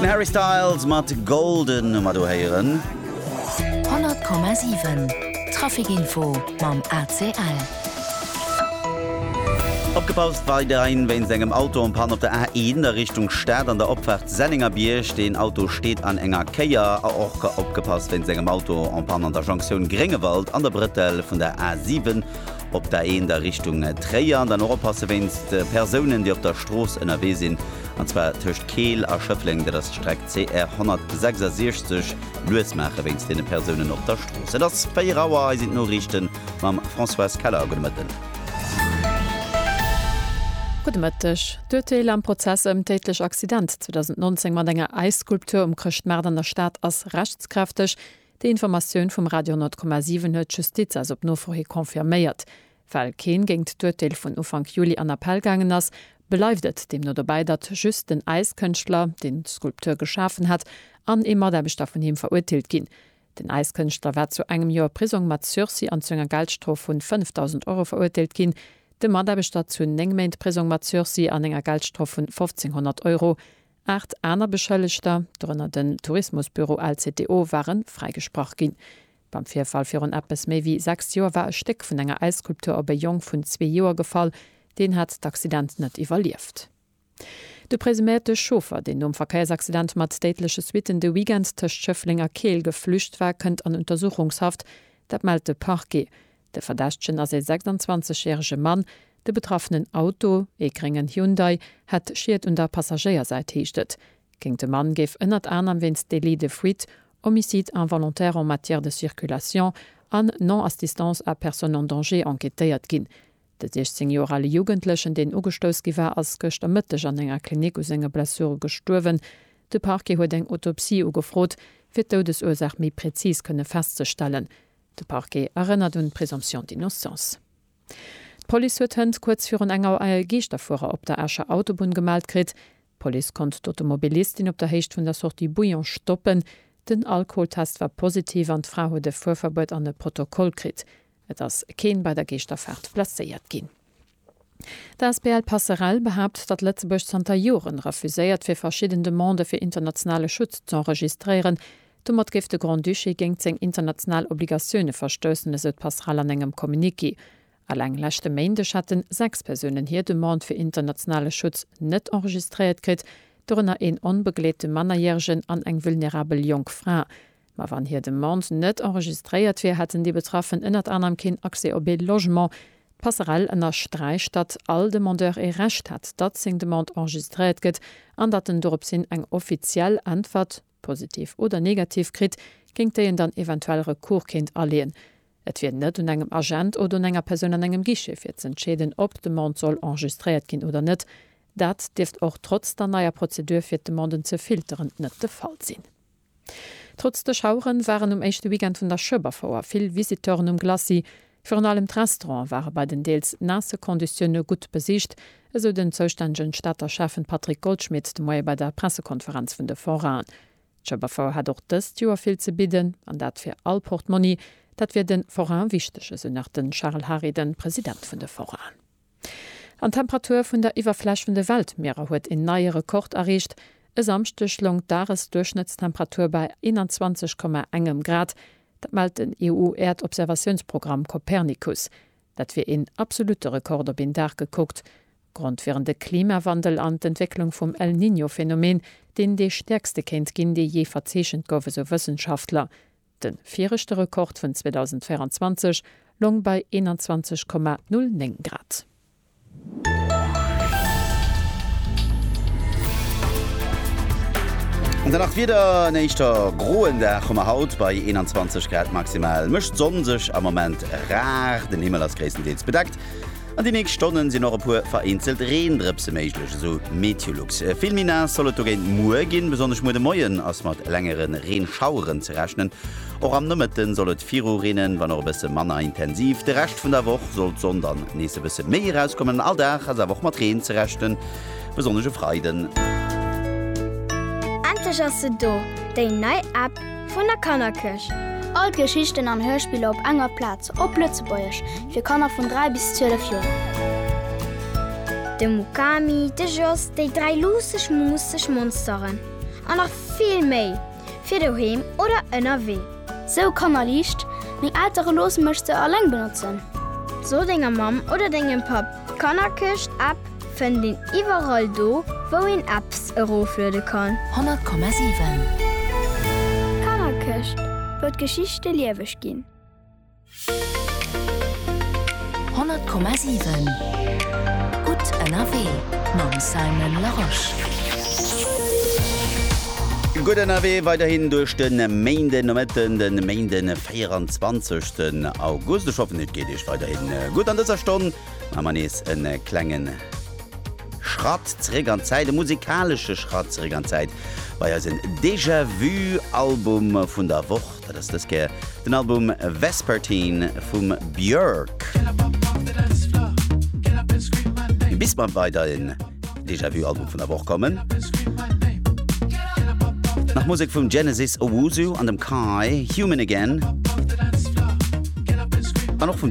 Harry Styles mat Golden mat do heieren. 100,7 Trafikinfo mam ACL. Abgepaust war der ein, wenn engem Auto und Pan auf der A1 der Richtung Stadt an der Opfahrt Senninger Biersch. Den Auto steht an enger Keier, auch abgepasst, wenn engem Auto und Pan an der Jonction Gringewald an der Brittel von der A7 ob der A1 der Richtung Träger. Und dann oppassen, wenn Personen, die auf der Straße NRW sind, und zwar zwischen Kehl und Schöffling, der das Streck CR 166 losmachen, wenn es den Personen auf der Straße. Das Feierauer sind Nachrichten mit François Keller gemitten. Gutmëttech. D'Urteil am Prozess im tätlich Accident 2019 mat enger Eisskulptur Krcht Märd an der Stadt as rechtskräftig. Die Information vom Radio 9,7 huet Justiz as op novorhi konfirméiert. Weil Keen géint d'Urteil vun Ufang Juli an Appellgangen ass, beleiftet dem nur dabei, dat just den Eiskünstler, den Skulpteur geschaffen hat, an immer der Bestaf von ihm verurteilt gin. Den Eiskünstler war zu engem Jahr Prisung mat Sursi an zu enger Geldstrof von 5.000 € verurteilt gin. De Mann der Bestat zu Nengmeint Prisung mat Sursi an enger Geldstrof von 1.500 €. 8 aner Beschëllegter, drënner den Tourismusbüro LCTO waren freigesproch gin. Beim Vierfall fir un Appes méi wie 6 Joer war e Steck vun enger Eisskulptur op e Jong vun 2 Joer gefall, den hat d'Accident net evaluiert. De presumerte Schofer, den um Verkehrsaccident mat stäitleche Witten de Weekend tëcht Schöfflinger Kehl geflücht war, kënnt an Untersuchungshaft, dat meldte Parquet. De Verdächtchen as 26-jährige Mann, de betroffenen Auto, ekringen Hyundai, hat schiert unter Passagierseite hiechtet. Ging de Mann geef ënnert an am wins délit de fuite, homicide involontaire en matière de circulation, an non-assistance à personne en danger enquêtéiert gin. De 16-jorale Jugendlichen, den ugestoos gewer as gëcht am Mëtteg an enger Klinik us enger Blessure gesturwen. De Parquet huet eng Autopsie ugefrot, fir d'Todesursach méi präzis kënne festzustellen. De Parquet erinnert un Präsumption d'innocence. Police huet hënd kurz vir enger ALG-Stafurer op der Äscher Autobahn gemeldt krit. Police kont d'Automobilistin op der Hecht vun der Sortie Bouillon stoppen. Den Alkoholtest war positiv an d'Frau huet de Vorverbot an de Protokoll krit. Et ass keen bei der Gestafahrt placéiert ginn. Das SBL Passerelle behauptet, dat Lettzebusch Santa Joren refuséiert fir verschiedene Demande fir internationale Schutz zu enregistrieren. Dummer gift de Grand Duché géng seg international Obligationune verstössen es et Passerelle an engem Kommuniki. Alleng lächte Meindech hatten 6 Personen hier Demand fir internationale Schutz net enregistriert krit, dornner en onbegleete Mannerjährgen an eng vulnerabel Jongfra. Ma wann hier Demand net enregistriert fir hätten die betroffen ënnert anam kin Accès op Logement. Passerelle ënner Streichstadt all Demandeur recht hat, dat seg Demand enregistriert gëtt, an dat den dorop sinn eng offiziell Antwort, positiv oder negativ krit, gingt deien dann eventuell Rekurkind alleen. Et wird net un engem Agent oder un enger Person an engem Gische fir ze entschäden, ob de Mand soll enregistriert gin oder net. Dat deft auch trotz der naier Prozedur fir de Manden ze filteren net de Fall sinn. Trotz der Schauren waren echte Weekend vun der Schëbervouer vill Visiteuren Glasi. Für allem Restaurant waren bei den Deels nasse Konditionne gut besicht, eso den zouständgen Stadterchefen Patrick Goldschmidt de Moier bei der Pressekonferenz vun de Voran. Schëbervouer hat auch dës Joer viel ze bidden, an dat fir all Portemonnaie, dat wir den Voran wichtege, so nach den Charles Harry, den Präsident vun de Voran. An Temperatur vun der Iwerfläch vun de Weltmeere huet in neie Rekord erreicht. E samstech long dares Durchschnittstemperatur bei 21,1 Grad. Dat meldt den EU-Erdobservationsprogramm Copernicus. Dat wir in absolute Rekord op in Dach geguckt. Grund wären de Klimawandel an d'Entwicklung vom El Niño-Phänomen, den de stärkste kennt ginn de je verzeechent goufe so Wissenschaftler. Den vierchte Rekord von 2024 long bei 21,09 Grad. Und danach wieder nächster groen der Haut bei 21 Grad maximal. Mischt sonnen sich am Moment rar den Himmel als größtenteils bedeckt. An die nächsten Stunden sind noch ein paar vereinzelt Rehendripse möglich, so Meteorlux. Viel mehr soll es morgen, besonders morgen Morgen, als mit längeren Rehenschauern zu rechnen. Auch am Nachmittag soll es 4 Uhr rennen, wenn noch ein bisschen Manner intensiv. Der Rest von der Woche soll es dann nächste bisschen mehr rauskommen. Alltag also auch mit Rehen zu rechnen, besonders auf Freiden. Endlich hast du da die neue App von der Kannerkirche. All Geschichten an Hörspiele op enger Platz, op Lützebäuerch, fir Kanner vun 3 bis 12 Joer. De Mukami, de Joss, déi 3 lusech mussech Monsteren. an noch viel méi fir daheim oder NRW. So kann er liicht, még ältere Los möchte allein benutzen. So dinger Mam oder degem Pap kann er köcht ab fën den iwwerall do, wo en Apps eroflöde kann. 10,7 Kann er köcht, wird Geschichte liewech gin. 100,7 Gut NRW Mam Simon Laroche. Gut NRW weiterhin durch den Mainden Nommetten den Mainden 24. August. Ich hoffe, nicht geht ich weiterhin gut an dieser Stunde. Man ist einen kleinen Schrattzrägerzeit, eine musikalische Schrattzrägerzeit. Bei ein Déjà-vu-Album von der Woche. Das ist das Album Vespertine von Björk. Bis wir weiter in Déjà-vu-Album von der Woche kommen. Nach Musik von Genesis Owusu an dem Kai, Human Again. Und noch von